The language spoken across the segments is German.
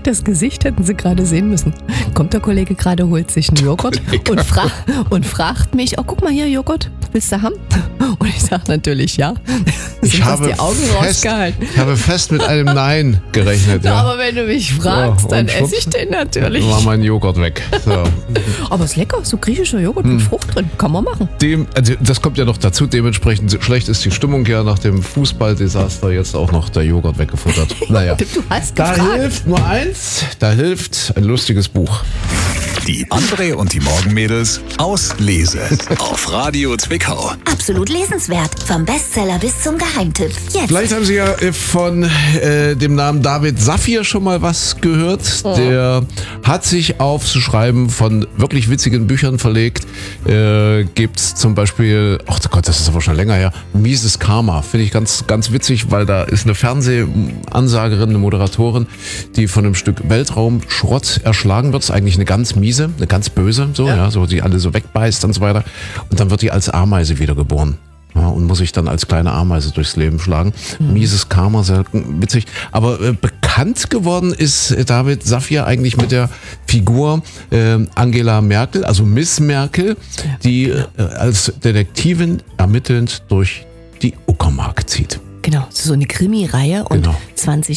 Das Gesicht hätten Sie gerade sehen müssen. Kommt der Kollege gerade, holt sich einen Joghurt und fragt mich, oh, guck mal hier, Joghurt, willst du haben? Und ich sage natürlich ja. Ich habe fest mit einem Nein gerechnet. Ja. Aber wenn du mich fragst, dann esse ich den natürlich. Dann war mein Joghurt weg. So. Aber ist lecker, so griechischer Joghurt mit Frucht drin, kann man machen. Das kommt ja noch dazu, dementsprechend schlecht ist die Stimmung ja nach dem Fußballdesaster, jetzt auch noch der Joghurt weggefuttert. Naja. Du hast Da gefragt. hilft nur eins, da hilft ein lustiges Buch. Die André und die Morgenmädels aus Lese auf Radio Zwickau. Absolut lesenswert. Vom Bestseller bis zum Geheimtipp. Jetzt. Vielleicht haben Sie ja von dem Namen David Safir schon mal was gehört. Oh. Der hat sich aufs Schreiben von wirklich witzigen Büchern verlegt. Gibt's zum Beispiel, ach Gott, das ist aber schon länger her, Mieses Karma. Finde ich ganz, ganz witzig, weil da ist eine Fernsehansagerin, eine Moderatorin, die von einem Stück Weltraumschrott erschlagen wird. Das ist eigentlich eine ganz miese, eine ganz böse, so die alle so wegbeißt und so weiter. Und dann wird die als Ameise wiedergeboren. Ja, und muss sich dann als kleine Ameise durchs Leben schlagen. Mieses Karma, sehr witzig. Aber bekannt geworden ist David Safir eigentlich mit der Figur Angela Merkel, also Miss Merkel, die als Detektivin ermittelnd durch die Uckermark zieht. Genau, so eine Krimi-Reihe und Genau.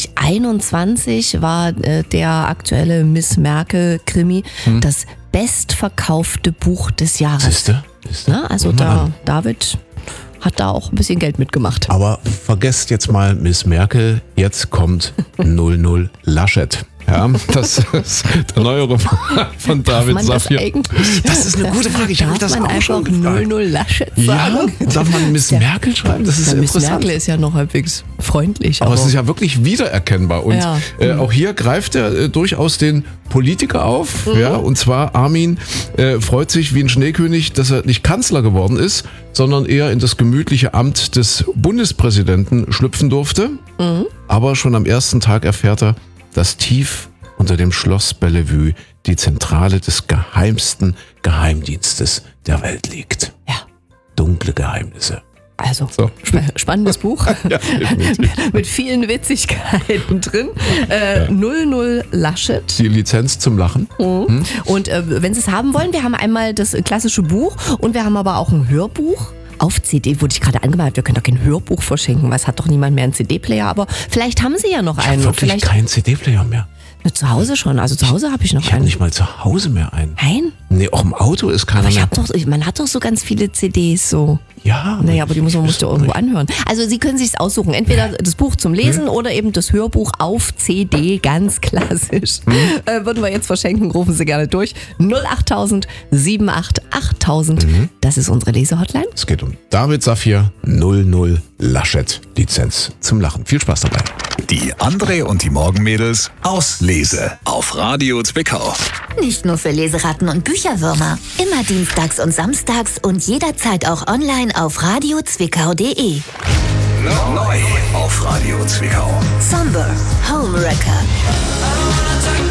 2021 war der aktuelle Miss Merkel-Krimi das bestverkaufte Buch des Jahres. Siehste? Na, also David hat da auch ein bisschen Geld mitgemacht. Aber vergesst jetzt mal Miss Merkel, jetzt kommt 00 Laschet. Ja, das ist der neue Roman von David Safir. Das ist eine gute Frage. Ich habe mich das auch schon gefragt. Darf man einfach 00 Laschet sagen? Ja, darf man Miss Merkel schreiben? Das ist Miss interessant. Merkel ist ja noch halbwegs freundlich. Aber es ist ja wirklich wiedererkennbar. Und Ja. auch hier greift er durchaus den Politiker auf. Ja, und zwar Armin freut sich wie ein Schneekönig, dass er nicht Kanzler geworden ist, sondern eher in das gemütliche Amt des Bundespräsidenten schlüpfen durfte. Aber schon am ersten Tag erfährt er, dass tief unter dem Schloss Bellevue die Zentrale des geheimsten Geheimdienstes der Welt liegt. Ja. Dunkle Geheimnisse. Also, So. spannendes Buch. Ja, definitiv. Mit vielen Witzigkeiten drin. 00 Laschet. Die Lizenz zum Lachen. Und wenn Sie es haben wollen, wir haben einmal das klassische Buch und wir haben aber auch ein Hörbuch. Auf CD wurde ich gerade angemalt, wir können doch kein Hörbuch verschenken, weil es hat doch niemand mehr einen CD-Player, aber vielleicht haben Sie ja noch einen. Ich habe wirklich Vielleicht keinen CD-Player mehr. zu Hause schon, also zu Hause habe ich noch Ich habe einen. nicht mal zu Hause mehr einen. Nein? Nee, auch im Auto ist keiner Aber mehr. man hat doch so ganz viele CDs so. Ja. Naja, aber die muss man ich ja irgendwo anhören. Also Sie können sich's aussuchen. Entweder das Buch zum Lesen oder eben das Hörbuch auf CD, ganz klassisch. Würden wir jetzt verschenken, rufen Sie gerne durch. 08000 78 8000. Das ist unsere Lesehotline. Es geht um David Safir, 00 Laschet. Lizenz zum Lachen. Viel Spaß dabei. Die André und die Morgenmädels aus Lese auf Radio Zwickau. Nicht nur für Leseratten und Bücherwürmer. Immer dienstags und samstags und jederzeit auch online auf radiozwickau.de. Neu auf Radio Zwickau. Somber Home Wrecker.